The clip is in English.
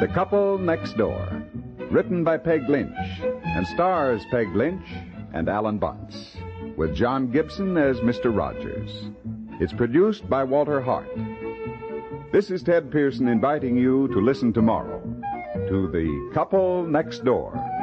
The Couple Next Door, written by Peg Lynch, and stars Peg Lynch and Alan Bunce, with John Gibson as Mr. Rogers. It's produced by Walter Hart. This is Ted Pearson inviting you to listen tomorrow to The Couple Next Door.